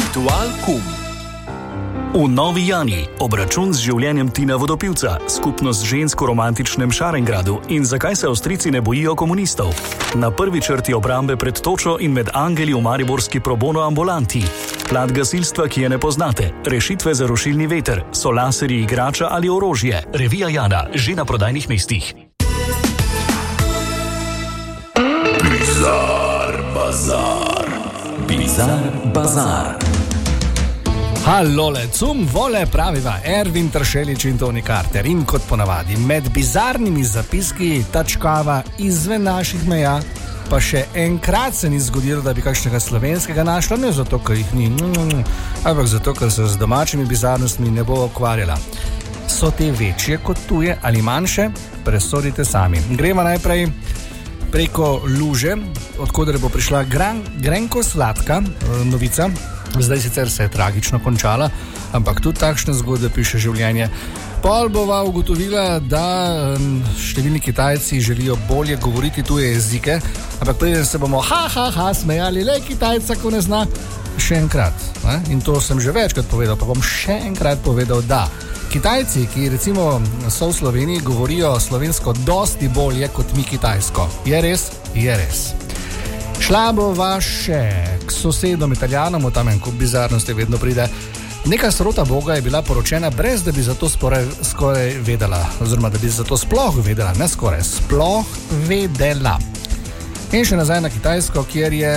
Ritual kum. V Novi Jani obračun z življenjem Tina Vodopivca, skupnost žensk v romantičnem Šarengradu in zakaj se Avstrijci ne bojijo komunistov. Na prvi črti obrambe pred točo in med angeli v mariborski pro bono ambulanti. Plat gasilstva, ki je ne poznate, rešitve za rušilni veter, so laserji igrača ali orožje. Revija Jana, že na prodajnih mestih. Bizar bazar. Bizar bazar. Halole, cum vole praviva Ervin Tršelič in Toni Carter in kot ponavadi med bizarnimi zapiski tačkava izven naših meja, pa še enkrat se ni zgodilo, da bi kakšnega slovenskega našla, ne zato, ker jih ni, ampak zato, ker se z domačimi bizarnostmi ne bo ukvarjala. So te večje kot tuje ali manjše? Presodite sami. Gremo najprej preko luže, odkoder bo prišla grenko sladka novica. Zdaj sicer se je tragično končala, ampak tudi takšne zgodbe piše življenje. Pol bova ugotovila, da številni Kitajci želijo bolje govoriti tuje jezike, ampak preden se bomo smejali, le Kitajca, ko ne zna, še enkrat. In to sem že večkrat povedal, pa bom še enkrat povedal, da Kitajci, ki recimo so v Sloveniji, govorijo slovensko dosti bolje kot mi kitajsko. Je res? Je res. Šla bova še k sosedom Italijanom, tam en kup bizarnosti vedno pride. Neka srota Boga je bila poročena, brez da bi za to skoraj vedela, oziroma da bi za to sploh vedela, ne skoraj, sploh vedela. In še nazaj na Kitajsko, kjer je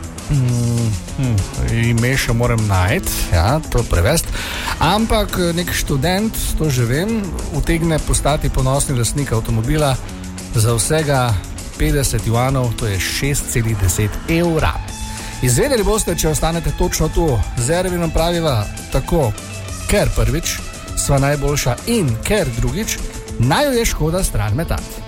ime še moram najti, to prevesti, ampak nek študent, to že vem, utegne postati ponosni lastnik avtomobila za vsega 50 juanov, to je 6,10 evra. Izvedeli boste, če ostanete točno tu. Z Ervinom praviva tako, ker prvič sva najboljša in ker drugič naj jo je škoda stran metati.